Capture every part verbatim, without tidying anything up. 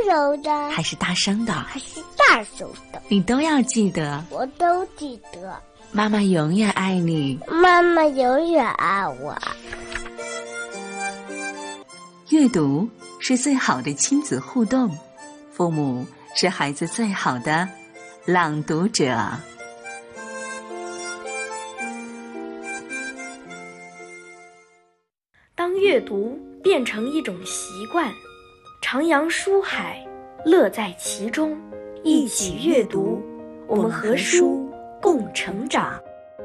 柔的， 还是大声的， 还是大声的， 你都要记得。 我都记得。 妈妈永远爱你， 妈妈永远爱我。 阅读是最好的亲子互动，父母是孩子最好的朗读者。 当阅读变成一种习惯，徜徉书海，乐在其中，一起阅读，我们和书共成长。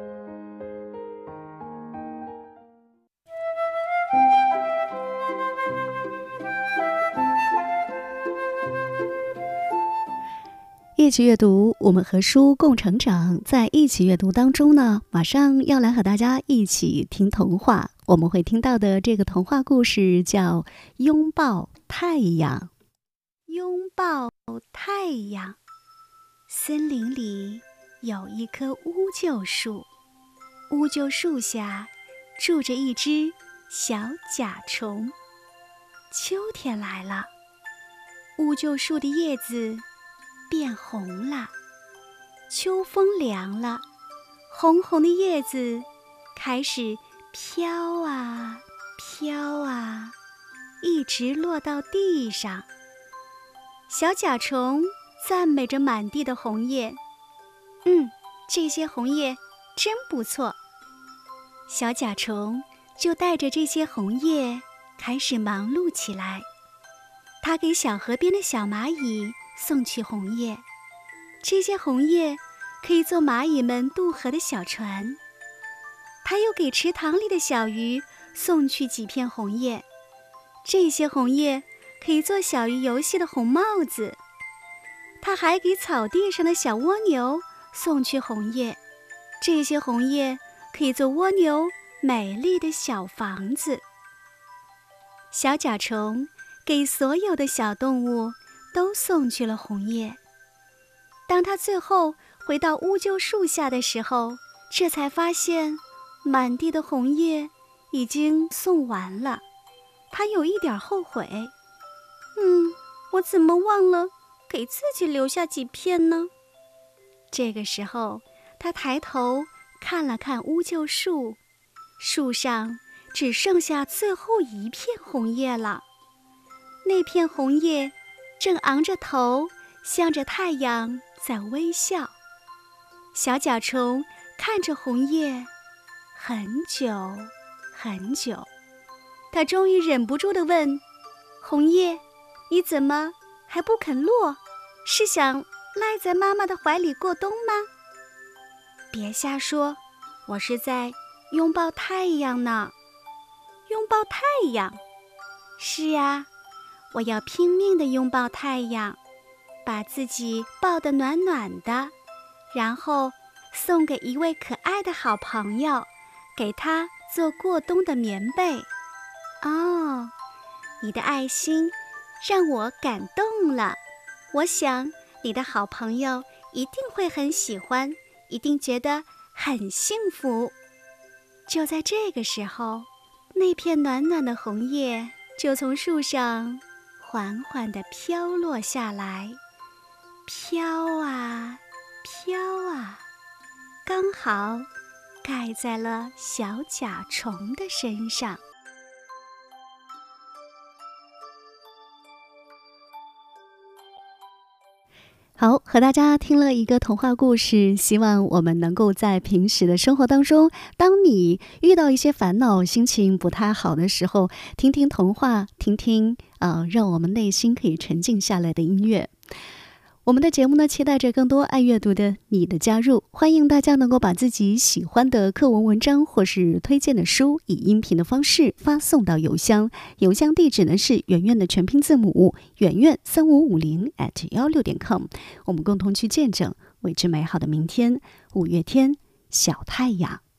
一起阅读，我们和书共成长。在一起阅读当中呢，马上要来和大家一起听童话。我们会听到的这个童话故事叫《拥抱太阳》。拥抱太阳。森林里有一棵乌桕树，乌桕树下住着一只小甲虫。秋天来了，乌桕树的叶子变红了，秋风凉了，红红的叶子开始飘啊飘啊，一直落到地上。小甲虫赞美着满地的红叶，嗯，这些红叶真不错。小甲虫就带着这些红叶开始忙碌起来。它给小河边的小蚂蚁送去红叶，这些红叶可以做蚂蚁们渡河的小船。他又给池塘里的小鱼送去几片红叶，这些红叶可以做小鱼游戏的红帽子。他还给草地上的小蜗牛送去红叶，这些红叶可以做蜗牛美丽的小房子。小甲虫给所有的小动物都送去了红叶。当他最后回到乌桕树下的时候，这才发现满地的红叶已经送完了。他有一点后悔，嗯，我怎么忘了给自己留下几片呢？这个时候，他抬头看了看乌桕树，树上只剩下最后一片红叶了。那片红叶正昂着头，向着太阳在微笑。小甲虫看着红叶很久很久，他终于忍不住地问：红叶，你怎么还不肯落？是想赖在妈妈的怀里过冬吗？别瞎说，我是在拥抱太阳呢。拥抱太阳？是啊，我要拼命地拥抱太阳，把自己抱得暖暖的，然后送给一位可爱的好朋友，给他做过冬的棉被。哦，你的爱心让我感动了，我想你的好朋友一定会很喜欢，一定觉得很幸福。就在这个时候，那片暖暖的红叶就从树上缓缓地飘落下来，飘啊飘啊，刚好盖在了小甲虫的身上。好，和大家听了一个童话故事，希望我们能够在平时的生活当中，当你遇到一些烦恼，心情不太好的时候，听听童话，听听啊、呃，让我们内心可以沉静下来的音乐。我们的节目呢，期待着更多爱阅读的你的加入，欢迎大家能够把自己喜欢的课文文章或是推荐的书以音频的方式发送到邮箱，邮箱地址呢是圆圆的全拼字母圆圆三五五零 at 幺六点 com， 我们共同去见证未知美好的明天。五月天，小太阳。